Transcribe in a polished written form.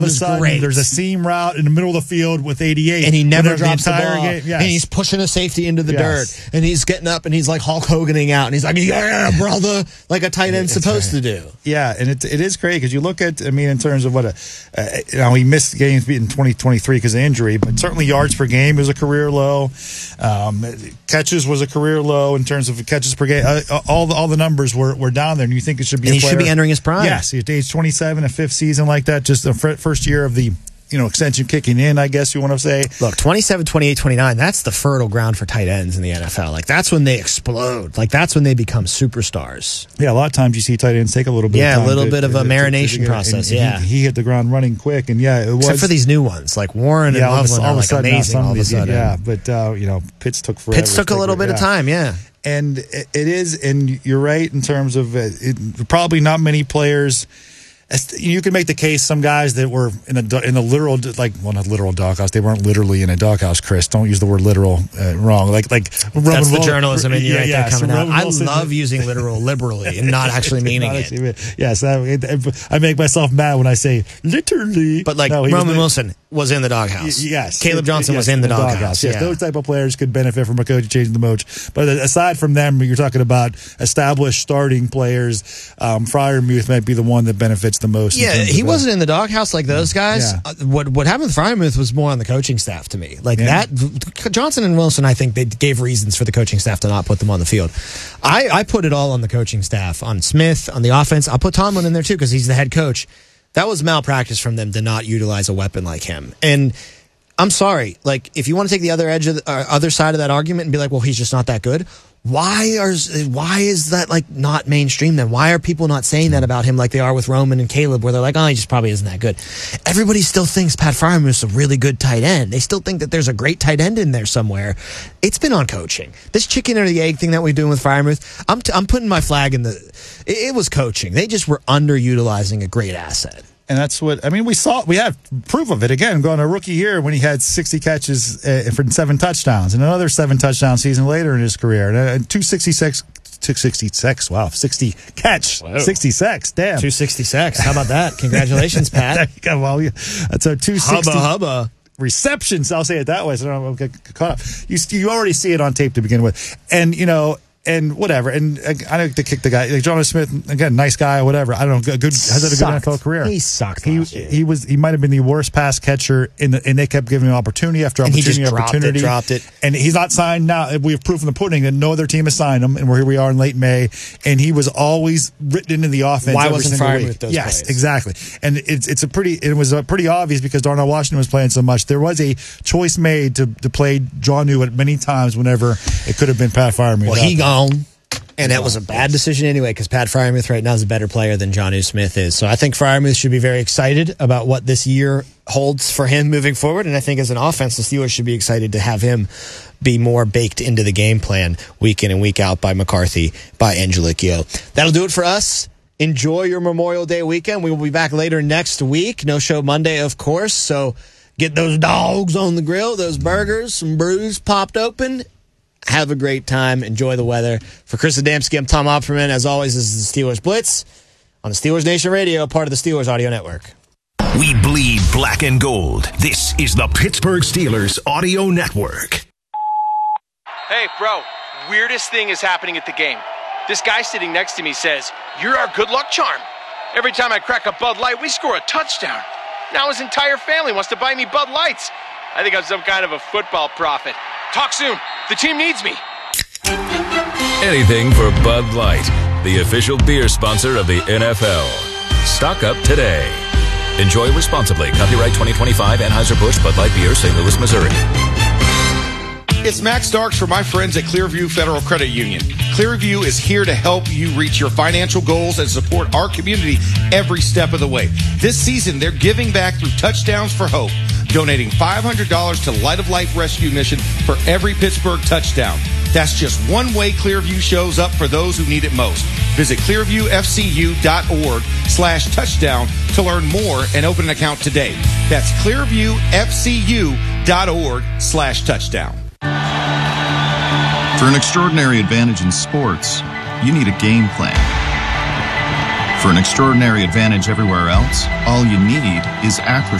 of a sudden, there's a seam route in the middle of the field with 88. And he never drops the ball. Game. Yes. And he's pushing a safety into the dirt. And he's getting up and he's like Hulk Hoganing out. And he's like, yeah, brother, like a tight end's supposed to do. Yeah, and it is crazy because you look at, in terms of what he missed games in 2023 because of injury, but certainly yards per game was a career low. Catches was a career low in terms of catches per game. All the numbers were down there, and you think it should be. And he should be entering his prime. Yes, he's age 27, a fifth season like that, just the first year of the extension kicking in, I guess you want to say. Look, 27, 28, 29, that's the fertile ground for tight ends in the NFL. Like, that's when they explode. Like, that's when they become superstars. Yeah, a lot of times you see tight ends take a little bit of time. Yeah, a little bit of a marination process, and he hit the ground running quick, and it was. Except for these new ones, like Warren and Loveland are like amazing all of a sudden. Yeah, but, Pitts took forever. Pitts took a little bit of time, yeah. And it is, and you're right in terms of probably not many players. You can make the case some guys that were in a literal, not literal doghouse. They weren't literally in a doghouse, Chris. Don't use the word literal wrong. Like that's the journalism in you right there coming out. I love using literal liberally and not actually meaning it. Yes, I make myself mad when I say literally. But Roman Wilson was in the doghouse. Yes. Caleb Johnson was in the doghouse. Yes, those type of players could benefit from a coach changing the coach. But aside from them, you're talking about established starting players. Freiermuth might be the one that benefits the most. Yeah, he wasn't in the doghouse like those guys. Yeah. What happened with Freiermuth was more on the coaching staff to me. That Johnson and Wilson, I think they gave reasons for the coaching staff to not put them on the field. I put it all on the coaching staff, on Smith, on the offense. I'll put Tomlin in there too because he's the head coach. That was malpractice from them to not utilize a weapon like him. And I'm sorry, if you want to take the other edge of other side of that argument and be like, well, he's just not that good. Why is that not mainstream then? Why are people not saying that about him like they are with Roman and Caleb, where they're like, oh, he just probably isn't that good? Everybody still thinks Pat Freiermuth is a really good tight end. They still think that there's a great tight end in there somewhere. It's been on coaching. This chicken or the egg thing that we're doing with Freiermuth, I'm putting my flag in it was coaching. They just were underutilizing a great asset. And that's what, we have proof of it again, going to rookie year when he had 60 catches for 7 touchdowns and another 7 touchdown season later in his career. And 266, wow, 60 catch, whoa. 60 sacks, damn. 260 sacks, how about that? Congratulations, Pat. Well, that's a 260. Hubba. Receptions, I'll say it that way, so I don't get caught up. You already see it on tape to begin with. And, and whatever, and I like to kick the guy like Jonas Smith again, nice guy or whatever. I don't know, has had a good NFL career. He sucked. He might have been the worst pass catcher and they kept giving him opportunity after opportunity. He just dropped it. And he's not signed now. We have proof in the pudding that no other team has signed him, and here we are in late May, and he was always written into the offense. Why wasn't Freiermuth those Yes, plays? Exactly. And it was pretty obvious because Darnell Washington was playing so much. There was a choice made to play Jonnu at many times whenever it could have been Pat Freiermuth. Well, he gone. And that was a bad decision anyway, because Pat Freiermuth right now is a better player than Jonnu Smith is. So I think Freiermuth should be very excited about what this year holds for him moving forward. And I think as an offense, the Steelers should be excited to have him be more baked into the game plan week in and week out by McCarthy, by Angelicchio. That'll do it for us. Enjoy your Memorial Day weekend. We will be back later next week. No show Monday, of course. So get those dogs on the grill, those burgers, some brews popped open. Have a great time. Enjoy the weather. For Chris Adamski, I'm Tom Opperman. As always, this is the Steelers Blitz on the Steelers Nation Radio, part of the Steelers Audio Network. We bleed black and gold. This is the Pittsburgh Steelers Audio Network. Hey, bro, weirdest thing is happening at the game. This guy sitting next to me says, "You're our good luck charm. Every time I crack a Bud Light, we score a touchdown." Now his entire family wants to buy me Bud Lights. I think I'm some kind of a football prophet. Talk soon. The team needs me. Anything for Bud Light, the official beer sponsor of the NFL. Stock up today. Enjoy responsibly. Copyright 2025 Anheuser-Busch Bud Light Beer, St. Louis, Missouri. It's Max Starks for my friends at Clearview Federal Credit Union. Clearview is here to help you reach your financial goals and support our community every step of the way. This season, they're giving back through Touchdowns for Hope, donating $500 to Light of Life Rescue Mission for every Pittsburgh touchdown. That's just one way Clearview shows up for those who need it most. Visit clearviewfcu.org/touchdown to learn more and open an account today. That's clearviewfcu.org/touchdown. For an extraordinary advantage in sports, you need a game plan. For an extraordinary advantage everywhere else, all you need is Acrisure.